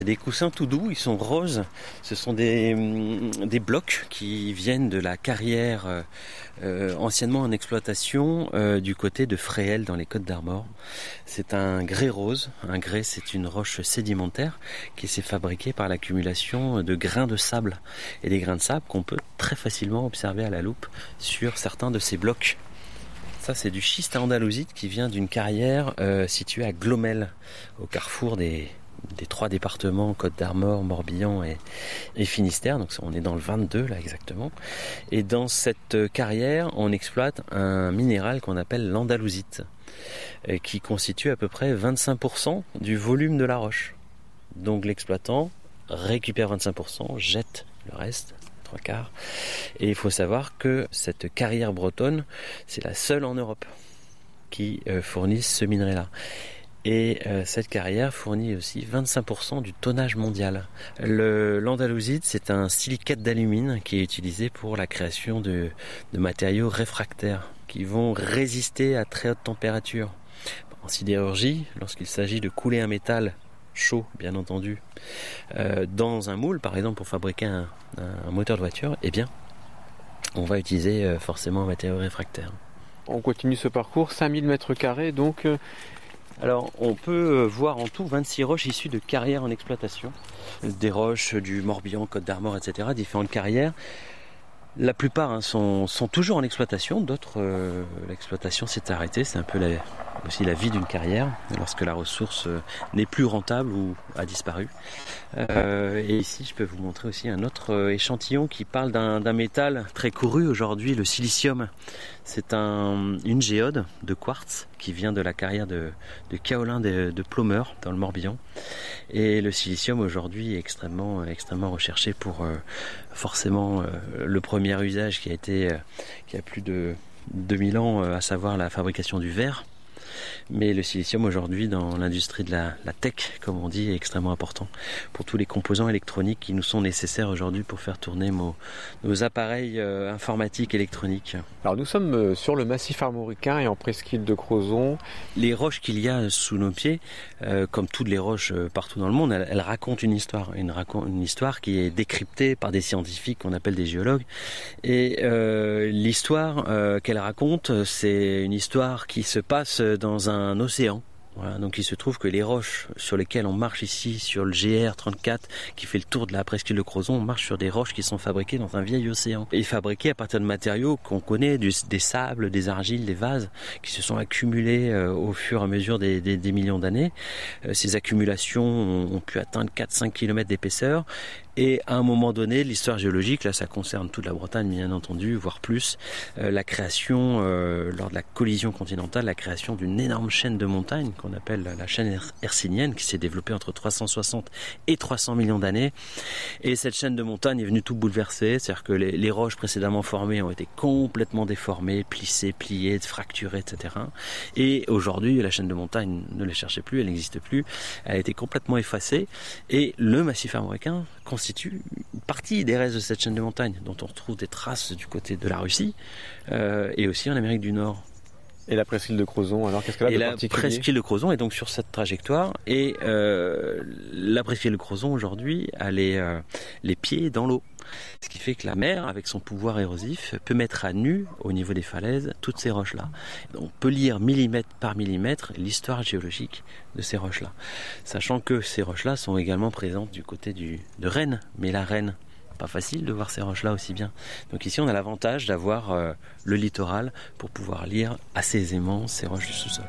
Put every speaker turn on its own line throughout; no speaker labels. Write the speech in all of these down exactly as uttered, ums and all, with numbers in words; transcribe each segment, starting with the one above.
Des coussins tout doux, ils sont roses. Ce sont des, des blocs qui viennent de la carrière euh, anciennement en exploitation euh, du côté de Fréhel dans les Côtes d'Armor. C'est un grès rose. Un grès, c'est une roche sédimentaire qui s'est fabriquée par l'accumulation de grains de sable. Et des grains de sable qu'on peut très facilement observer à la loupe sur certains de ces blocs. Ça, c'est du schiste à andalousite qui vient d'une carrière euh, située à Glomel, au carrefour des... des trois départements, Côtes d'Armor, Morbihan et, et Finistère. Donc on est dans le vingt-deux là exactement. Et dans cette carrière, on exploite un minéral qu'on appelle l'andalousite, qui constitue à peu près vingt-cinq pour cent du volume de la roche. Donc l'exploitant récupère vingt-cinq pour cent, jette le reste, trois quarts. Et il faut savoir que cette carrière bretonne, c'est la seule en Europe qui euh, fournisse ce minerai-là. Et euh, cette carrière fournit aussi vingt-cinq pour cent du tonnage mondial. Le, l'andalousite, c'est un silicate d'alumine qui est utilisé pour la création de, de matériaux réfractaires qui vont résister à très haute température. En sidérurgie, lorsqu'il s'agit de couler un métal chaud, bien entendu, euh, dans un moule, par exemple pour fabriquer un, un, un moteur de voiture, eh bien, on va utiliser euh, forcément un matériau réfractaire.
On continue ce parcours, cinq mille mètres carrés, donc... Euh...
Alors, on peut voir en tout vingt-six roches issues de carrières en exploitation. Des roches du Morbihan, Côtes d'Armor, et cetera, différentes carrières. La plupart hein, sont, sont toujours en exploitation, d'autres, euh, l'exploitation s'est arrêtée. C'est un peu la, aussi la vie d'une carrière, lorsque la ressource euh, n'est plus rentable ou a disparu. Euh, et ici, je peux vous montrer aussi un autre euh, échantillon qui parle d'un, d'un métal très couru aujourd'hui, le silicium. C'est un, une géode de quartz qui vient de la carrière de, de kaolin de, de Plomeur dans le Morbihan. Et le silicium aujourd'hui est extrêmement, extrêmement recherché pour euh, forcément euh, le premier usage qui a été, euh, qui a plus de deux mille ans, euh, à savoir la fabrication du verre. Mais le silicium aujourd'hui dans l'industrie de la, la tech, comme on dit, est extrêmement important pour tous les composants électroniques qui nous sont nécessaires aujourd'hui pour faire tourner nos, nos appareils euh, informatiques électroniques.
Alors nous sommes sur le massif armoricain et en presqu'île de Crozon.
Les roches qu'il y a sous nos pieds, euh, comme toutes les roches partout dans le monde, elles, elles racontent une histoire, une, racon- une histoire qui est décryptée par des scientifiques qu'on appelle des géologues. Et euh, l'histoire euh, qu'elles racontent, c'est une histoire qui se passe dans un un océan. Voilà, donc il se trouve que les roches sur lesquelles on marche ici, sur le G R trente-quatre, qui fait le tour de la presqu'île de Crozon, on marche sur des roches qui sont fabriquées dans un vieil océan. Et fabriquées à partir de matériaux qu'on connaît, du, des sables, des argiles, des vases, qui se sont accumulés euh, au fur et à mesure des, des, des millions d'années. Euh, ces accumulations ont, ont pu atteindre quatre à cinq kilomètres d'épaisseur. Et à un moment donné, l'histoire géologique, là ça concerne toute la Bretagne bien entendu, voire plus, euh, la création, euh, lors de la collision continentale, la création d'une énorme chaîne de montagnes qu'on appelle la chaîne hercynienne, qui s'est développée entre trois cent soixante et trois cents millions d'années. Et cette chaîne de montagnes est venue tout bouleverser, c'est-à-dire que les, les roches précédemment formées ont été complètement déformées, plissées, pliées, fracturées, et cetera. Et aujourd'hui, la chaîne de montagnes, ne les cherchez plus, elle n'existe plus, elle a été complètement effacée. Et le massif armoricain constitue une partie des restes de cette chaîne de montagnes, dont on retrouve des traces du côté de la Russie euh, et aussi en Amérique du Nord.
Et la presqu'île de Crozon, alors qu'est-ce qu'elle a de particulier ?
La presqu'île de Crozon est donc sur cette trajectoire, et euh, la presqu'île de Crozon aujourd'hui a les, euh, les pieds dans l'eau. Ce qui fait que la mer, avec son pouvoir érosif, peut mettre à nu, au niveau des falaises, toutes ces roches-là. On peut lire millimètre par millimètre l'histoire géologique de ces roches-là. Sachant que ces roches-là sont également présentes du côté du, de Rennes, mais la Rennes, pas facile de voir ces roches-là aussi bien. Donc ici, on a l'avantage d'avoir euh, le littoral pour pouvoir lire assez aisément ces roches du sous-sol.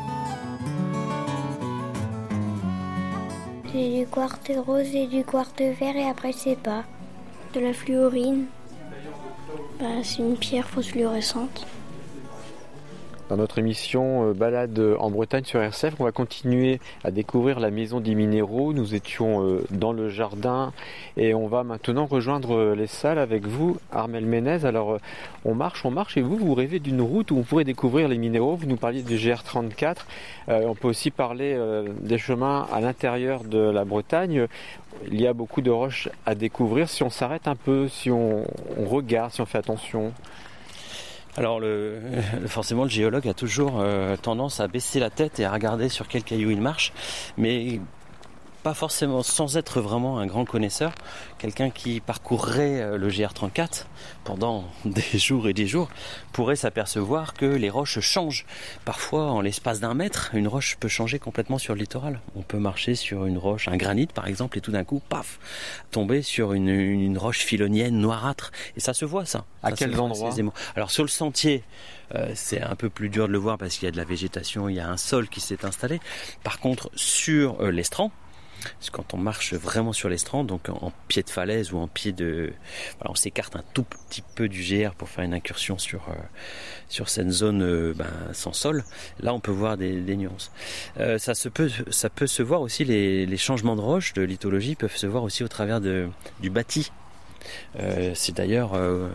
C'est du quartz rose et du quartz vert et après c'est pas. De la fluorine. Bah, c'est une pierre phosphorescente.
Dans notre émission euh, Balade en Bretagne sur R C F, on va continuer à découvrir la maison des minéraux. Nous étions euh, dans le jardin et on va maintenant rejoindre euh, les salles avec vous, Armelle Ménez. Alors euh, on marche, on marche et vous, vous rêvez d'une route où on pourrait découvrir les minéraux. Vous nous parliez du G R trente-quatre. Euh, on peut aussi parler euh, des chemins à l'intérieur de la Bretagne. Il y a beaucoup de roches à découvrir. Si on s'arrête un peu, si on, on regarde, si on fait attention.
Alors le, forcément le géologue a toujours euh, tendance à baisser la tête et à regarder sur quel caillou il marche, mais pas forcément, sans être vraiment un grand connaisseur, quelqu'un qui parcourrait le G R trente-quatre pendant des jours et des jours pourrait s'apercevoir que les roches changent. Parfois, en l'espace d'un mètre, une roche peut changer complètement sur le littoral. On peut marcher sur une roche, un granit par exemple, et tout d'un coup, paf, tomber sur une, une roche filonienne noirâtre. Et ça se voit, ça.
À
ça
quels endroits ?
Alors sur le sentier, euh, c'est un peu plus dur de le voir parce qu'il y a de la végétation, il y a un sol qui s'est installé. Par contre, sur euh, l'estran, parce que quand on marche vraiment sur l'estran, donc en pied de falaise ou en pied de... Voilà, on s'écarte un tout petit peu du G R pour faire une incursion sur, euh, sur cette zone euh, ben, sans sol. Là, on peut voir des, des nuances. Euh, ça, se peut, ça peut se voir aussi, les, les changements de roche, de lithologie, peuvent se voir aussi au travers de, du bâti. Euh, c'est d'ailleurs... Euh,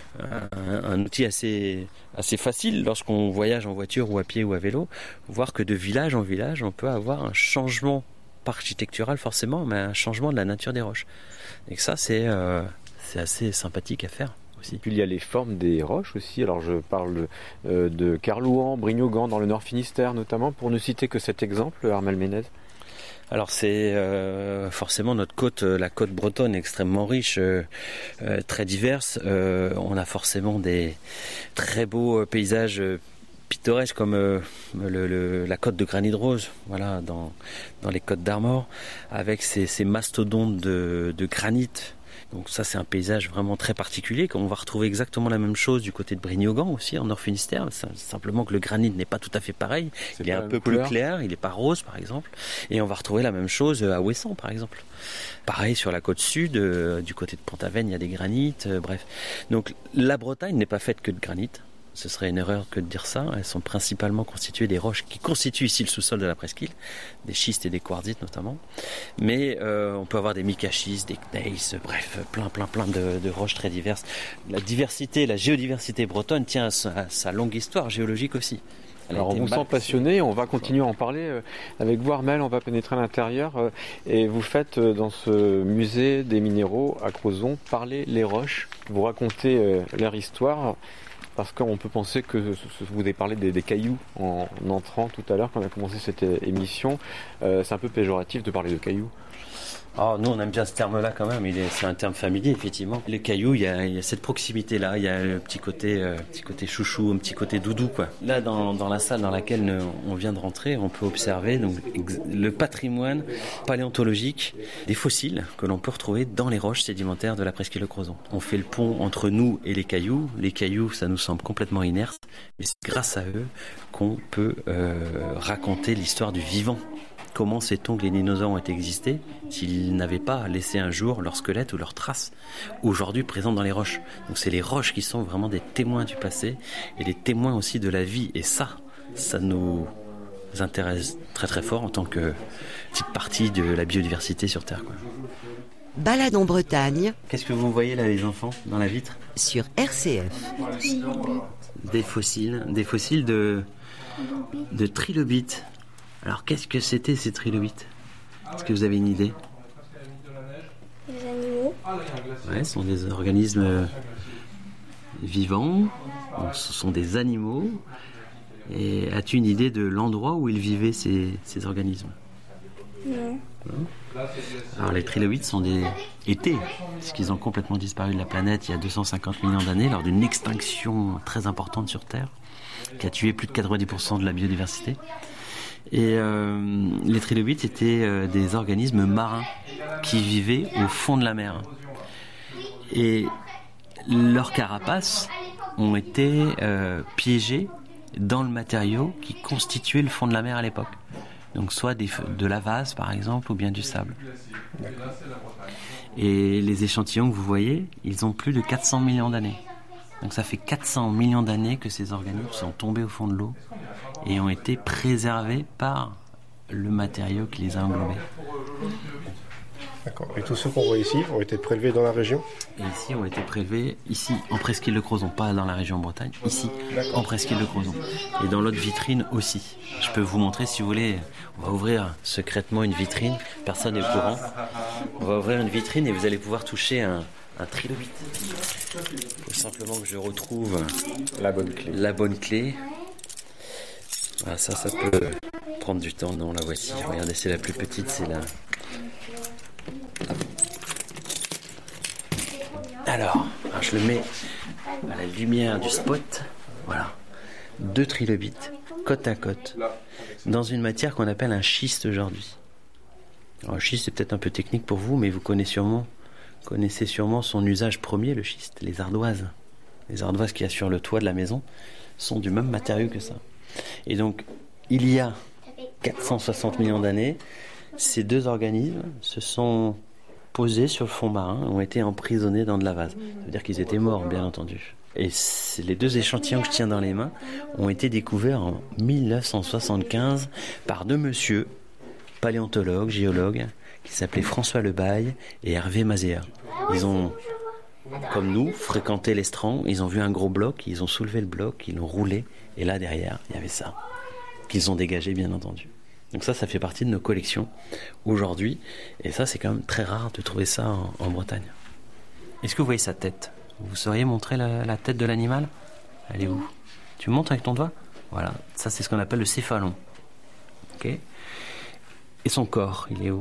Un, un outil assez, assez facile lorsqu'on voyage en voiture ou à pied ou à vélo, voir que de village en village, on peut avoir un changement, pas architectural forcément, mais un changement de la nature des roches. Et que ça, c'est, euh, c'est assez sympathique à faire aussi.
Puis il y a les formes des roches aussi. Alors je parle euh, de Carlouan, Brignogan, dans le Nord Finistère notamment, pour ne citer que cet exemple, Armel Ménez.
Alors c'est euh, forcément notre côte, la côte bretonne extrêmement riche, euh, euh, très diverse. Euh, on a forcément des très beaux paysages pittoresques comme euh, le, le, la côte de Granit Rose, voilà, dans, dans les côtes d'Armor, avec ces, ces mastodontes de, de granit. Donc ça c'est un paysage vraiment très particulier, on va retrouver exactement la même chose du côté de Brignogan aussi en Nord Finistère, simplement que le granit n'est pas tout à fait pareil, c'est il est un peu couleur. Plus clair, il n'est pas rose par exemple, et on va retrouver la même chose à Ouessant par exemple. Pareil sur la côte sud, euh, du côté de Pont-Aven il y a des granites, euh, bref. Donc la Bretagne n'est pas faite que de granit. Ce serait une erreur que de dire ça. Elles sont principalement constituées des roches qui constituent ici le sous-sol de la presqu'île, des schistes et des quartzites notamment. Mais euh, on peut avoir des micaschistes, des gneiss, bref, plein, plein, plein de, de roches très diverses. La diversité, la géodiversité bretonne tient à sa, à sa longue histoire géologique aussi. Elle
Alors on vous sent passionné, on va continuer à en parler avec vous Armel, on va pénétrer à l'intérieur et vous faites dans ce musée des minéraux à Crozon parler les roches, vous racontez leur histoire. Parce qu'on peut penser que vous avez parlé des, des cailloux en entrant tout à l'heure quand on a commencé cette émission. Euh, c'est un peu péjoratif de parler de cailloux.
Oh, nous on aime bien ce terme-là quand même, il est, c'est un terme familier effectivement. Les cailloux, il y a, il y a cette proximité-là, il y a le petit côté, euh, petit côté chouchou, un petit côté doudou quoi. Là dans, dans la salle dans laquelle on vient de rentrer, on peut observer donc, le patrimoine paléontologique des fossiles que l'on peut retrouver dans les roches sédimentaires de la presqu'île de Crozon. On fait le pont entre nous et les cailloux. Les cailloux, ça nous semble complètement inerte, mais c'est grâce à eux qu'on peut euh, raconter l'histoire du vivant. Comment sait-on que les dinosaures ont existé s'ils n'avaient pas laissé un jour leur squelette ou leurs traces, aujourd'hui présentes dans les roches. Donc c'est les roches qui sont vraiment des témoins du passé et des témoins aussi de la vie. Et ça, ça nous intéresse très très fort en tant que petite partie de la biodiversité sur Terre, quoi.
Balade en Bretagne.
Qu'est-ce que vous voyez là les enfants dans la vitre ?
Sur R C F.
Des fossiles, des fossiles de, de trilobites. Alors, qu'est-ce que c'était ces trilobites ? Est-ce que vous avez une idée ?
Des animaux.
Ouais, ce sont des organismes vivants. Donc, ce sont des animaux. Et as-tu une idée de l'endroit où ils vivaient, ces, ces organismes ?
Non.
Non. Alors, les trilobites sont des étés, puisqu'ils ont complètement disparu de la planète il y a deux cent cinquante millions d'années, lors d'une extinction très importante sur Terre, qui a tué plus de quatre-vingt-dix pour cent de la biodiversité. Et euh, les trilobites étaient euh, des organismes marins qui vivaient au fond de la mer. Et leurs carapaces ont été euh, piégées dans le matériau qui constituait le fond de la mer à l'époque. Donc soit des, de la vase par exemple ou bien du sable. Et les échantillons que vous voyez, ils ont plus de quatre cents millions d'années. Donc ça fait quatre cents millions d'années que ces organismes sont tombés au fond de l'eau et ont été préservés par le matériau qui les a englobés.
D'accord. Et tous ceux qu'on voit ici ont été prélevés dans la région ?
Et ici ont été prélevés, ici en presqu'île de Crozon, pas dans la région Bretagne, ici en presqu'île de Crozon. Et dans l'autre vitrine aussi. Je peux vous montrer si vous voulez, on va ouvrir secrètement une vitrine, personne n'est au courant. On va ouvrir une vitrine et vous allez pouvoir toucher un, un trilobite. Il faut simplement que je retrouve
la bonne clé.
La bonne clé. Voilà, ça, ça peut prendre du temps. Non, la voici. Regardez, c'est la plus petite, c'est la... Alors, alors, je le mets à la lumière du spot. Voilà. Deux trilobites, côte à côte, dans une matière qu'on appelle un schiste aujourd'hui. Alors, le schiste, c'est peut-être un peu technique pour vous, mais vous connaissez sûrement, connaissez sûrement son usage premier, le schiste, les ardoises. Les ardoises qu'il y a sur le toit de la maison sont du même matériau que ça. Et donc, il y a quatre cent soixante millions d'années, ces deux organismes se sont posés sur le fond marin, ont été emprisonnés dans de la vase. Ça veut dire qu'ils étaient morts, bien entendu. Et les deux échantillons que je tiens dans les mains ont été découverts en mille neuf cent soixante-quinze par deux messieurs, paléontologues, géologues, qui s'appelaient François Lebaille et Hervé Mazéa. Ils ont, comme nous, fréquenté l'estran, ils ont vu un gros bloc, ils ont soulevé le bloc, ils l'ont roulé, et là derrière, il y avait ça, qu'ils ont dégagé, bien entendu. Donc ça, ça fait partie de nos collections aujourd'hui, et ça, c'est quand même très rare de trouver ça en, en Bretagne. Est-ce que vous voyez sa tête ? Vous sauriez montrer la, la tête de l'animal ? Elle est où ? Tu montres avec ton doigt ? Voilà, ça c'est ce qu'on appelle le céphalon. Ok ? Et son corps, il est où ?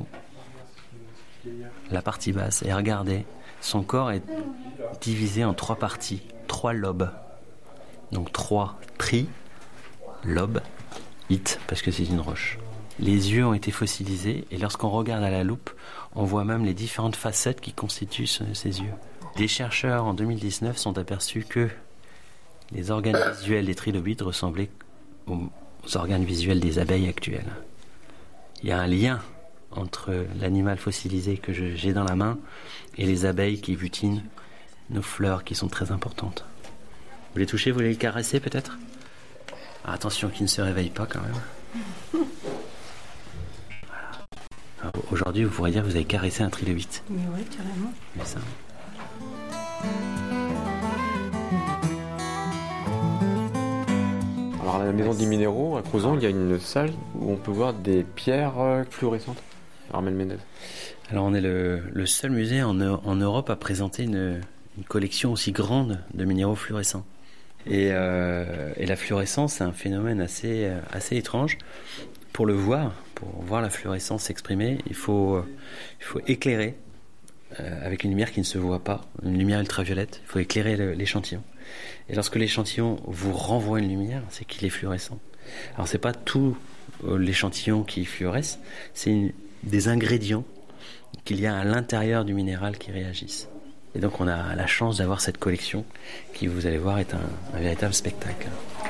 La partie basse. Et regardez, son corps est divisé en trois parties, trois lobes. Donc trois tri, lobes, it, parce que c'est une roche. Les yeux ont été fossilisés et lorsqu'on regarde à la loupe, on voit même les différentes facettes qui constituent ces yeux. Des chercheurs en deux mille dix-neuf sont aperçus que les organes visuels des trilobites ressemblaient aux organes visuels des abeilles actuelles. Il y a un lien entre l'animal fossilisé que je, j'ai dans la main et les abeilles qui butinent nos fleurs qui sont très importantes. Vous les touchez, vous les caresser peut-être ? Ah, attention qu'ils ne se réveillent pas quand même. Voilà. Alors, aujourd'hui, vous pourrez dire que vous avez caressé un trilobite.
Mais oui, carrément.
Mais ça...
Alors à la maison des minéraux, à Crozon, il y a une salle où on peut voir des pierres fluorescentes. Armel Ménez.
Alors on est le, le seul musée en, en Europe à présenter une, une collection aussi grande de minéraux fluorescents. Et, euh, et la fluorescence, c'est un phénomène assez, assez étrange. Pour le voir, pour voir la fluorescence s'exprimer, il faut, il faut éclairer euh, avec une lumière qui ne se voit pas, une lumière ultraviolette. Il faut éclairer le, l'échantillon. Et lorsque l'échantillon vous renvoie une lumière, c'est qu'il est fluorescent. Alors c'est pas tout euh, l'échantillon qui fluoresce, c'est une, des ingrédients qu'il y a à l'intérieur du minéral qui réagissent. Et donc on a la chance d'avoir cette collection qui, vous allez voir, est un, un véritable spectacle.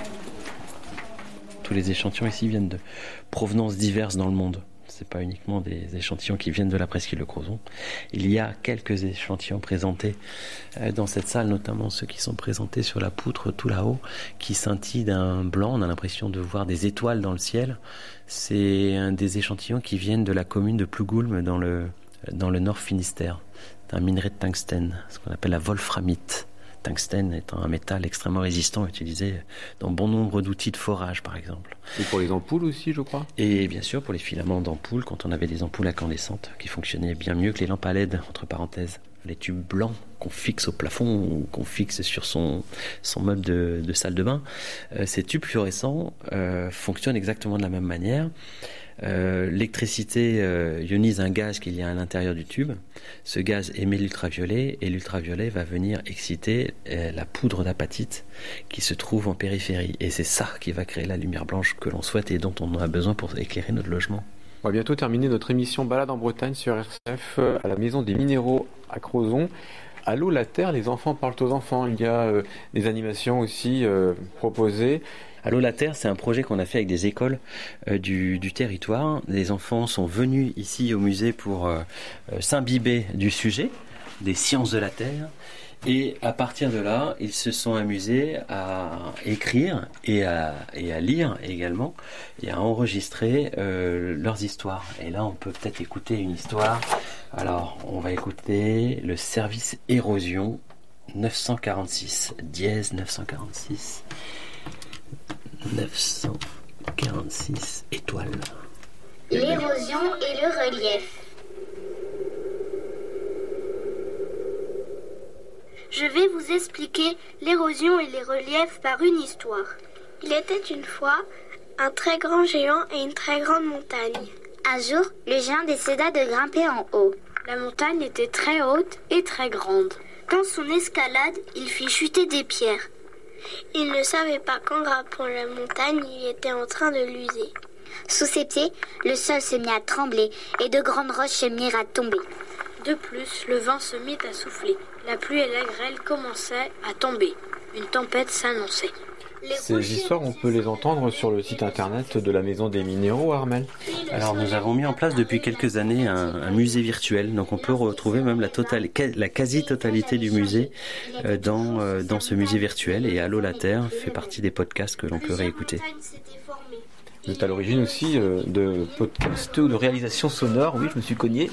Tous les échantillons ici viennent de provenances diverses dans le monde. C'est pas uniquement des échantillons qui viennent de la presqu'île de Crozon. Il y a quelques échantillons présentés dans cette salle, notamment ceux qui sont présentés sur la poutre tout là-haut, qui scintillent d'un blanc. On a l'impression de voir des étoiles dans le ciel. C'est un des échantillons qui viennent de la commune de Plougoulm dans le, dans le Nord Finistère. C'est un minerai de tungstène, ce qu'on appelle la wolframite. Tungstène étant un métal extrêmement résistant utilisé dans bon nombre d'outils de forage, par exemple.
Et pour les ampoules aussi, je crois.
Et bien sûr pour les filaments d'ampoules, quand on avait des ampoules incandescentes qui fonctionnaient bien mieux que les lampes à L E D, entre parenthèses. Les tubes blancs qu'on fixe au plafond ou qu'on fixe sur son, son meuble de, de salle de bain, euh, ces tubes fluorescents euh, fonctionnent exactement de la même manière. Euh, l'électricité euh, ionise un gaz qu'il y a à l'intérieur du tube. Ce gaz émet l'ultraviolet et l'ultraviolet va venir exciter euh, la poudre d'apatite qui se trouve en périphérie. Et c'est ça qui va créer la lumière blanche que l'on souhaite et dont on a besoin pour éclairer notre logement.
On va bientôt terminer notre émission Balade en Bretagne sur R C F à la Maison des Minéraux à Crozon. Allô la Terre, les enfants parlent aux enfants. Il y a euh, des animations aussi euh, proposées.
Allô la Terre, c'est un projet qu'on a fait avec des écoles euh, du, du territoire. Les enfants sont venus ici au musée pour euh, euh, s'imbiber du sujet, des sciences de la Terre. Et à partir de là, ils se sont amusés à écrire et à, et à lire également, et à enregistrer euh, leurs histoires. Et là, on peut peut-être écouter une histoire. Alors, on va écouter le service érosion neuf cent quarante-six, dièse neuf cent quarante-six. neuf cent quarante-six étoiles.
L'érosion et le relief. Je vais vous expliquer l'érosion et les reliefs par une histoire. Il était une fois
Un très grand géant et une très grande montagne.
Un jour, le géant décida de grimper en haut.
La montagne était très haute et très grande. Dans son escalade, il fit chuter des pierres. Il ne savait pas qu'en grimpant la montagne, il était en train de l'user.
Sous ses pieds, le sol se mit à trembler et de grandes roches se mirent à tomber.
De plus, le vent se mit à souffler. La pluie et la grêle commençaient à tomber. Une tempête s'annonçait.
Ces histoires, on peut les entendre sur le site internet de la Maison des Minéraux, Armel.
Alors nous avons mis en place depuis quelques années un, un musée virtuel, donc on peut retrouver même la, totale, la quasi-totalité du musée euh, dans, euh, dans ce musée virtuel, et Allô la Terre fait partie des podcasts que l'on peut réécouter.
Vous êtes à l'origine aussi euh, de podcasts ou de réalisations sonores, oui je me suis cogné.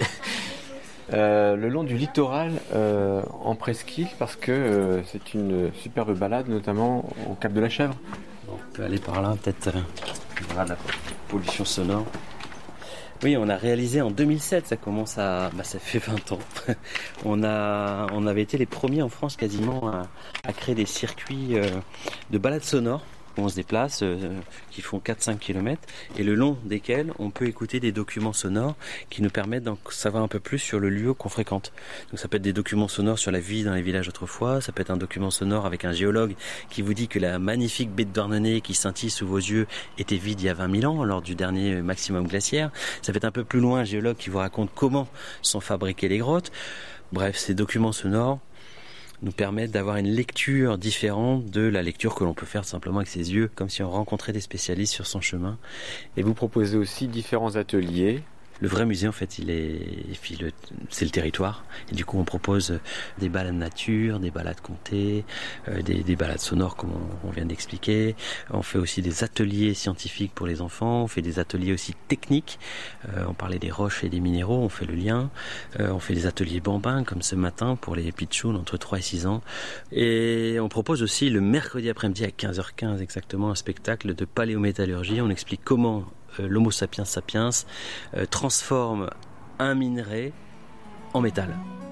Euh, le long du littoral euh, en presqu'île, parce que euh, c'est une superbe balade, notamment au Cap de la Chèvre.
On peut aller par là, peut-être. Euh, voilà, la pollution sonore. Oui, on a réalisé en deux mille sept, ça commence à... Bah, ça fait vingt ans. on, a, on avait été les premiers en France quasiment à, à créer des circuits euh, de balades sonores. On se déplace, euh, qui font quatre à cinq kilomètres, et le long desquels on peut écouter des documents sonores qui nous permettent d'en savoir un peu plus sur le lieu qu'on fréquente. Donc ça peut être des documents sonores sur la vie dans les villages autrefois, ça peut être un document sonore avec un géologue qui vous dit que la magnifique baie de Douarnenez qui scintille sous vos yeux était vide il y a vingt mille ans, lors du dernier maximum glaciaire. Ça peut être un peu plus loin un géologue qui vous raconte comment sont fabriquées les grottes. Bref, ces documents sonores nous permettent d'avoir une lecture différente de la lecture que l'on peut faire simplement avec ses yeux, comme si on rencontrait des spécialistes sur son chemin.
Et vous proposez aussi différents ateliers.
Le vrai musée, en fait, il est, c'est le territoire. Et du coup, on propose des balades nature, des balades comptées, euh, des, des balades sonores, comme on, on vient d'expliquer. On fait aussi des ateliers scientifiques pour les enfants. On fait des ateliers aussi techniques. Euh, on parlait des roches et des minéraux. On fait le lien. Euh, on fait des ateliers bambins, comme ce matin, pour les pitchouns entre trois et six ans. Et on propose aussi le mercredi après-midi à quinze heures quinze exactement un spectacle de paléométallurgie. On explique comment l'Homo sapiens sapiens euh, transforme un minerai en métal.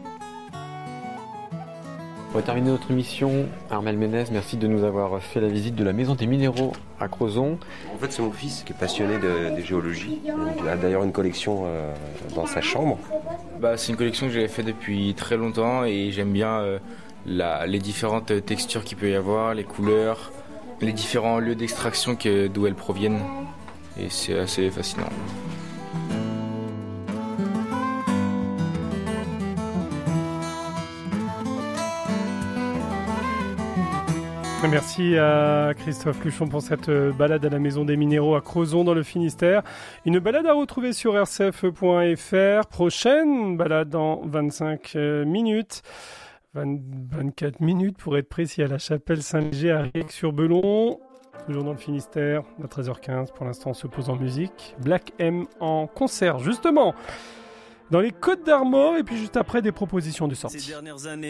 On va terminer notre émission. Armel Ménez, merci de nous avoir fait la visite de la Maison des Minéraux à Crozon.
En fait, c'est mon fils qui est passionné de, de géologie. Il a d'ailleurs une collection euh, dans sa chambre.
Bah, c'est une collection que j'avais faite depuis très longtemps et j'aime bien euh, la, les différentes textures qu'il peut y avoir, les couleurs, les différents lieux d'extraction que, d'où elles proviennent. Et c'est assez fascinant.
Merci à Christophe Luchon pour cette balade à la Maison des Minéraux à Crozon dans le Finistère. Une balade à retrouver sur r c f point f r. Prochaine balade dans vingt-cinq minutes. vingt, vingt-quatre minutes pour être précis à la chapelle Saint-Léger à Riec-sur-Belon. Toujours dans le Finistère, à treize heures quinze, pour l'instant on se pose en musique. Black M en concert, justement, dans les Côtes d'Armor, et puis juste après des propositions de sortie. Ces dernières années.